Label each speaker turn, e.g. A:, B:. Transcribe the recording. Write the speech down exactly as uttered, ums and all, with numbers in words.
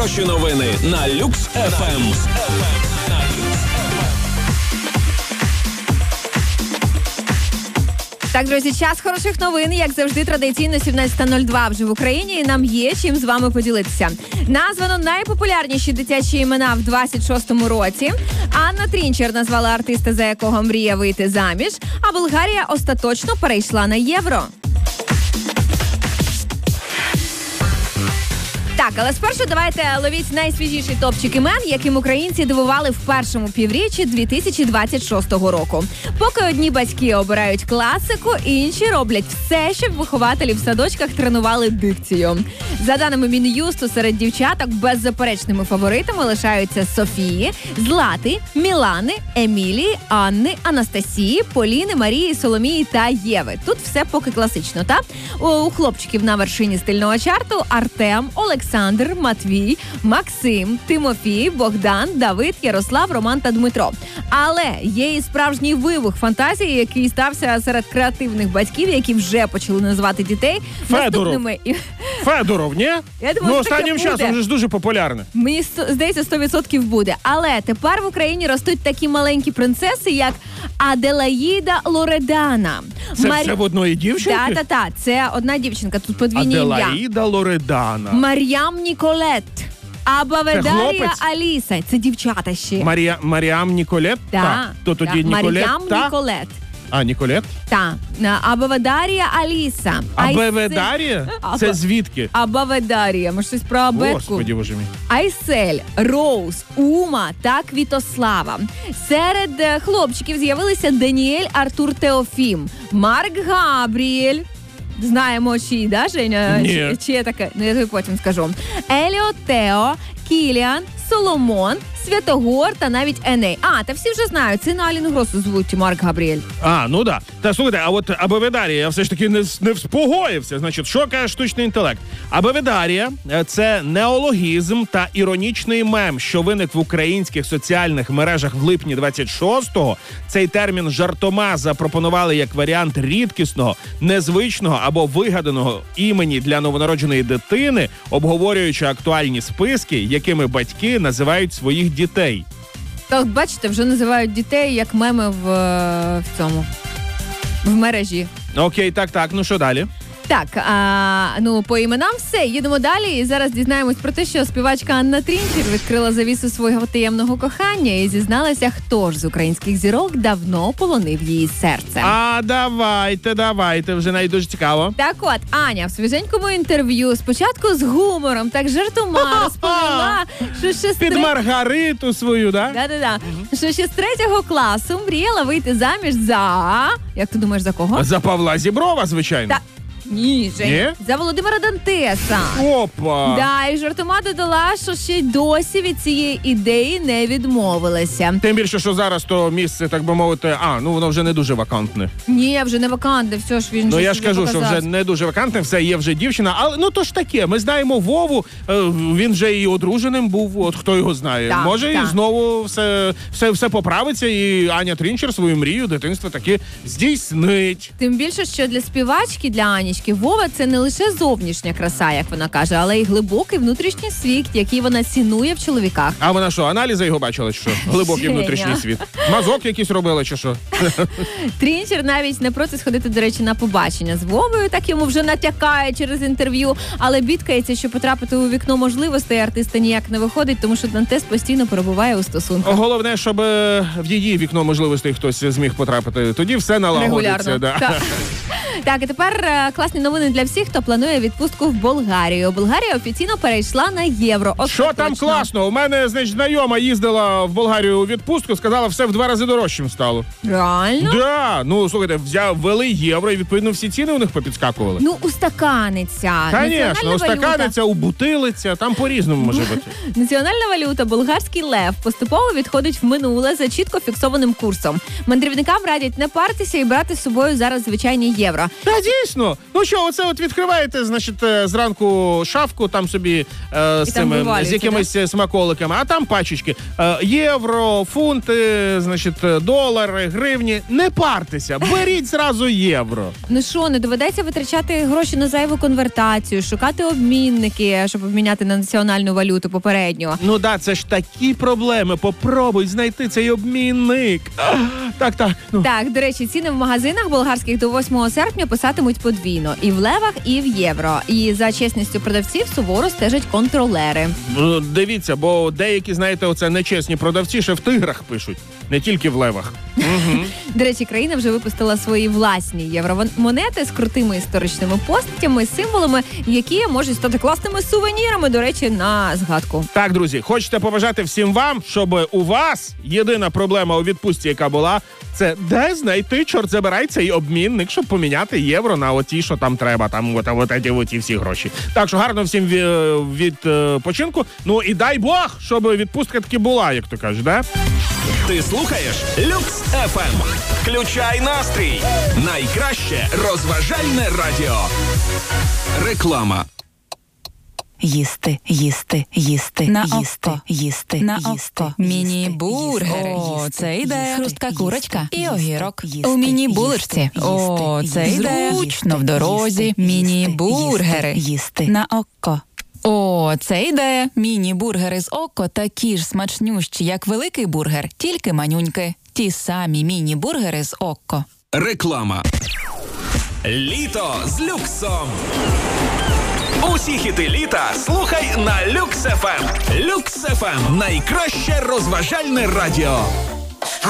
A: Хороші новини на Люкс еф ем.
B: Так, друзі, час хороших новин, як завжди, традиційно сімнадцята нуль два вже в Україні, і нам є чим з вами поділитися. Названо найпопулярніші дитячі імена в двадцять шостому році. Анна Трінчер назвала артиста, за якого мріє вийти заміж, а Болгарія остаточно перейшла на євро. Так, але спершу давайте ловіть найсвіжіший топчик імен, яким українці дивували в першому півріччі дві тисячі двадцять шостого року. Поки одні батьки обирають класику, інші роблять все, щоб вихователі в садочках тренували дикцію. За даними Мін'юсту, серед дівчаток беззаперечними фаворитами лишаються Софії, Злати, Мілани, Емілії, Анни, Анастасії, Поліни, Марії, Соломії та Єви. Тут все поки класично, так? У хлопчиків на вершині стильного чарту Артем, Олександр, Олександр, Матвій, Максим, Тимофій, Богдан, Давид, Ярослав, Роман та Дмитро. Але є і справжній вибух фантазії, який стався серед креативних батьків, які вже почали називати дітей
C: Федоров.
B: наступними.
C: Федоров, ні?
B: Я думаю,
C: ну,
B: що таке
C: останнім часом вже ж дуже популярне.
B: Мені здається, сто відсотків буде. Але тепер в Україні ростуть такі маленькі принцеси, як Аделаїда Лоредана.
C: Це
B: Мар...
C: все в одної дівчинки?
B: Так-так-так, це одна дівчинка, тут подвійне ім'я.
C: Аделаїда Лоредана.
B: Мар'ям Ніколет. Абаведарія Аліса. Це дівчата ще.
C: Марія... Маріам Ніколет?
B: Так.
C: Та. То тоді
B: та.
C: Ніколет?
B: Мар'ям
C: та?
B: Ніколет.
C: А, Ніколет?
B: Так. Абаведарія Аліса.
C: Абаведарія?
B: Айсель...
C: Це звідки?
B: Абаведарія. Може, щось про абетку?
C: Господи, боже мій.
B: Айсель, Роуз, Ума та Квітослава. Серед хлопчиків з'явилися Даніель, Артур, Теофім, Марк Габріель. Знаємо, чий, да, Женя?
C: Ні.
B: Чи, чи є таке? Ну, я тобі потім скажу. Еліо, Тео, Кіліан, Соломон, Святогор та навіть Еней. А, та всі вже знають, сина Аліни Гросу звуть Марк Габріель.
C: А, ну да. Та слухайте, а от Абаведарія, я все ж таки не, не вспогоївся. Значить, що каже штучний інтелект? Абаведарія – це неологізм та іронічний мем, що виник в українських соціальних мережах в липні двадцять шостого. Цей термін жартома запропонували як варіант рідкісного, незвичного або вигаданого імені для новонародженої дитини, обговорюючи актуальні списки, якими батьки називають своїх дітей.
B: Так, бачите, вже називають дітей як меми в, в цьому, в мережі.
C: Окей, так, так, ну що далі?
B: Так, а, ну по іменам все, їдемо далі і зараз дізнаємось про те, що співачка Анна Трінчер відкрила завісу свого таємного кохання і зізналася, хто ж з українських зірок давно полонив її серце.
C: А давайте, давайте, вже навіть дуже цікаво.
B: Так от, Аня в свіженькому інтерв'ю спочатку з гумором, так жартома розповіла, що ще з
C: Під
B: тре-
C: Маргариту свою, да?
B: Да-да-да. Угу. Що ще з третього класу мріяла вийти заміж за... Як ти думаєш, за кого?
C: За Павла Зіброва, звичайно.
B: Та... Ні, Жень.
C: Ні?
B: За Володимира Дантеса.
C: Опа!
B: Да, і жартома додала, що ще й досі від цієї ідеї не відмовилася.
C: Тим більше, що зараз то місце, так би мовити, а, ну воно вже не дуже вакантне.
B: Ні, вже не вакантне, все ж він
C: Ну
B: же
C: я ж кажу,
B: показав.
C: що вже не дуже вакантне, все, є вже дівчина, але ну то ж таке, ми знаємо Вову, е, він вже і одруженим був, от хто його знає.
B: Так,
C: Може
B: так.
C: і знову все, все, все поправиться, і Аня Трінчер свою мрію дитинства таки здійснить.
B: Тим більше, що для співачки, для Анічки, Вова – це не лише зовнішня краса, як вона каже, але й глибокий внутрішній світ, який вона цінує в чоловіках.
C: А вона що, аналізи його бачила, чи що? Глибокий
B: Женя.
C: внутрішній світ. Мазок якийсь робила, чи що?
B: Трінчер навіть не проти сходити, до речі, на побачення з Вовою, так йому вже натякає через інтерв'ю, але бідкається, що потрапити у вікно можливостей артиста ніяк не виходить, тому що Дантес постійно перебуває у стосунках.
C: Головне, щоб е, в її вікно можливостей хтось зміг потрапити. Тоді все налагодиться.
B: Регулярно.
C: Да.
B: Так. Так, і тепер е, класні новини для всіх, хто планує відпустку в Болгарію. Болгарія офіційно перейшла на євро.
C: Що там класно? У мене, значить, знайома їздила в Болгарію у відпустку, сказала, все в два рази дорожчим стало.
B: Реально?
C: Да, ну, слухайте, взяв, ввели євро, і, відповідно, всі ціни у них попідскакували.
B: Ну, устаканиться.
C: Звісно, устаканиться, убутилиться, там по-різному може бути.
B: Національна валюта, болгарський лев, поступово відходить в минуле за чітко фіксованим курсом. Мандрівникам радять не партися і брати з собою зараз звичайні євро.
C: Та дійсно, Ну що, оце от відкриваєте, значить, е, зранку шафку, там собі е, з, цими, з
B: вивалюється,
C: якимись да? смаколиками, а там пачечки. Е, євро, фунти, значить, долари, гривні. Не партеся, беріть зразу євро.
B: Ну що, не доведеться витрачати гроші на зайву конвертацію, шукати обмінники, щоб обміняти на національну валюту попередньо.
C: Ну да, це ж такі проблеми. Попробуй знайти цей обмінник. Так, так. Ну.
B: Так, до речі, ціни в магазинах болгарських до восьмого серпня писатимуть подвійно. І в левах, і в євро. І за чесністю продавців суворо стежать контролери.
C: Ну, дивіться, бо деякі, знаєте, оце нечесні продавці ще в тиграх пишуть. Не тільки в левах. Угу.
B: До речі, країна вже випустила свої власні євромонети з крутими історичними постатями, символами, які можуть стати класними сувенірами, до речі, на згадку.
C: Так, друзі, хочете побажати всім вам, щоб у вас єдина проблема у відпустці, яка була, це де знайти, чорт забирай, цей обмінник, щоб поміняти євро на оті, що там треба, там от, от, от, от ті всі гроші. Так що гарно всім відпочинку. Ну і дай Бог, щоб відпустка таки була, як то кажуть, да?
A: Ти слухаєш Люкс еф ем. Включай настрій. Найкраще розважальне радіо. Реклама.
D: Їсти, їсти, їсти,
E: на
D: їсти,
E: око.
D: їсти,
E: На
D: їсти,
E: око.
D: їсти,
E: Міні-бургери.
D: їсти,
E: О,
D: їсти,
E: це ідея.
D: їсти,
E: Хрустка
D: їсти,
E: курочка і
D: їсти,
E: огірок.
D: їсти,
E: У міні-булочці.
D: їсти,
E: О,
D: їсти,
E: це
D: їсти,
E: ідея.
D: їсти,
E: Зручно в дорозі.
D: їсти,
E: Міні-бургери.
D: їсти, їсти.
E: На око. О, це ідея. Міні-бургери з око такі ж смачнющі, як великий бургер, тільки манюньки. Ті самі міні-бургери з око.
A: Реклама. Літо з люксом. Усі хіти літа слухай на Люкс еф ем. Люкс еф ем – найкраще розважальне радіо.